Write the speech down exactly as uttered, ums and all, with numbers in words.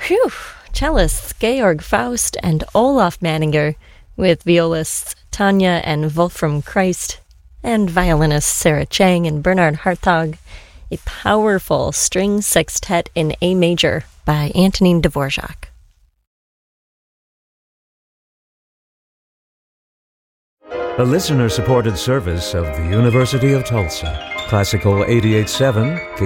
Whew! Cellists Georg Faust and Olaf Manninger, with violists Tanya and Wolfram Christ, and violinists Sarah Chang and Bernard Hartog, a powerful string sextet in A major by Antonin Dvorak. A listener-supported service of the University of Tulsa. Classical eighty-eight point seven